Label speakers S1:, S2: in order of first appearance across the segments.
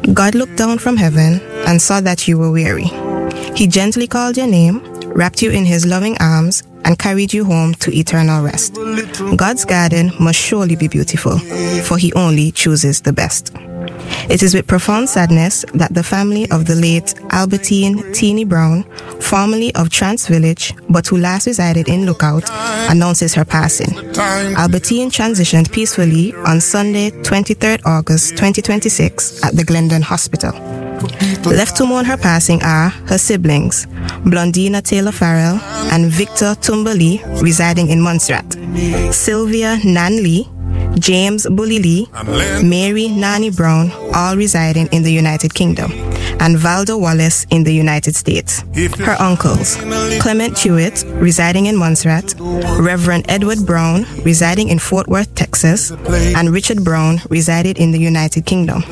S1: God looked down from heaven and saw that you were weary. He gently called your name, wrapped you in his loving arms, and carried you home to eternal rest. God's garden must surely be beautiful, for he only chooses the best. It is with profound sadness that the family of the late Albertine Teeny Brown, formerly of Trance Village, but who last resided in Lookout, announces her passing. Albertine transitioned peacefully on Sunday, 23rd August 2026 at the Glendon Hospital. Left to mourn her passing are her siblings, Blondina Taylor Farrell and Victor Tumberly, residing in Montserrat, Sylvia Nan Lee, James Bully Lee, Mary Nani Brown, all residing in the United Kingdom, and Valdo Wallace in the United States. Her uncles, Clement Hewitt, residing in Montserrat, Reverend Edward Brown, residing in Fort Worth, Texas, and Richard Brown, resided in the United Kingdom.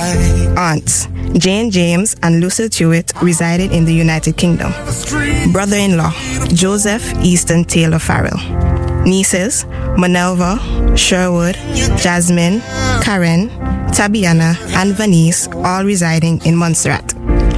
S1: Aunts, Jane James and Lucille Hewitt, resided in the United Kingdom. Brother-in-law, Joseph Easton Taylor Farrell. Nieces, Manelva, Sherwood, Jasmine, Karen, Tabiana, and Vanice, all residing in Montserrat.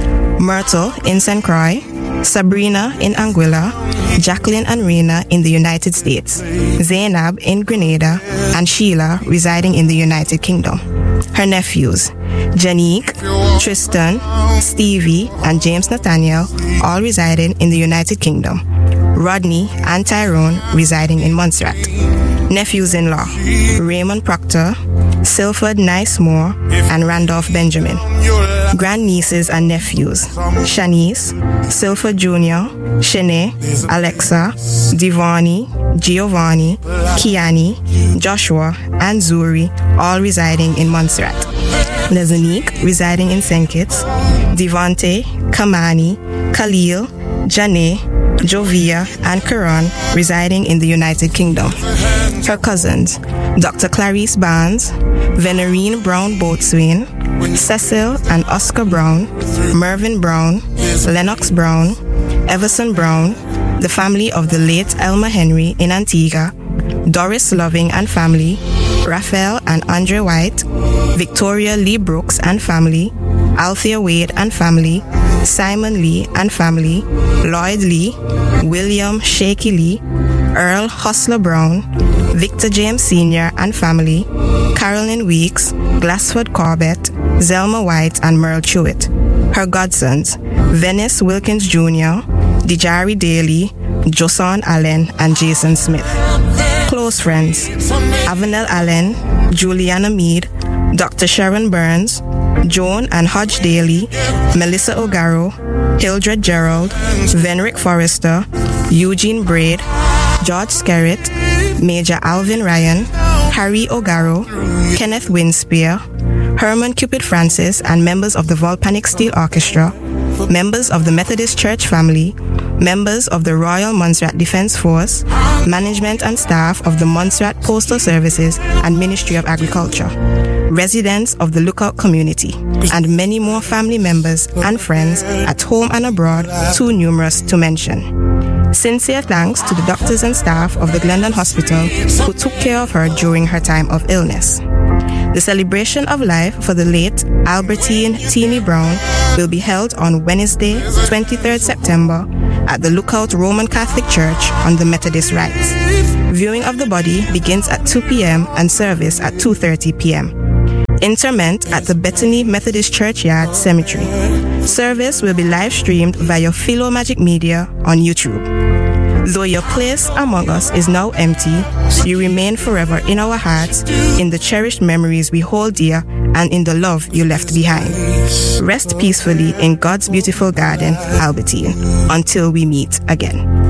S1: Myrtle in St. Croix, Sabrina in Anguilla, Jacqueline and Reina in the United States, Zainab in Grenada, and Sheila residing in the United Kingdom. Her nephews, Janique, Tristan, Stevie, and James Nathaniel, all residing in the United Kingdom. Rodney and Tyrone residing in Montserrat. Nephews-in-law, Raymond Proctor, Silford Nice Moore, and Randolph Benjamin. Grandnieces and nephews, Shanice, Silford Jr., Shanae, Alexa, Devani, Giovanni, Kiani, Joshua, and Zuri, all residing in Montserrat. Lezanique residing in St. Kitts, Devante, Kamani, Khalil, Janae, Jovia, and Karan residing in the United Kingdom. Her cousins, Dr. Clarice Barnes, Venerine Brown Boatswain, Cecil and Oscar Brown, Mervyn Brown, Lennox Brown, Everson Brown, the family of the late Elmer Henry in Antigua, Doris Loving and family, Raphael and Andre White, Victoria Lee Brooks and family, Althea Wade and family, Simon Lee and family, Lloyd Lee, William Shaky Lee, Earl Hustler Brown, Victor James Sr. and family, Carolyn Weeks, Glassford Corbett, Zelma White, and Merle Chewitt. Her godsons, Venice Wilkins Jr., Dijari Daly, Josan Allen, and Jason Smith. Close friends, Avenel Allen, Juliana Mead, Dr. Sharon Burns, Joan and Hodge Daly, Melissa O'Garo, Hildred Gerald, Venrick Forrester, Eugene Braid, George Skerritt, Major Alvin Ryan, Harry O'Garo, Kenneth Winspear, Herman Cupid Francis, and members of the Volpanic Steel Orchestra, members of the Methodist Church family, members of the Royal Montserrat Defense Force, management and staff of the Montserrat Postal Services and Ministry of Agriculture, residents of the Lookout community, and many more family members and friends at home and abroad, too numerous to mention. Sincere thanks to the doctors and staff of the Glendon Hospital who took care of her during her time of illness. The celebration of life for the late Albertine Teeny Brown will be held on Wednesday, 23rd September at the Lookout Roman Catholic Church on the Methodist Rites. Viewing of the body begins at 2 p.m. and service at 2:30 p.m. Interment at the Bethany Methodist Churchyard Cemetery. Service will be live streamed via Philo Magic Media on YouTube. Though your place among us is now empty, you remain forever in our hearts, in the cherished memories we hold dear, and in the love you left behind. Rest peacefully in God's beautiful garden, Albertine, until we meet again.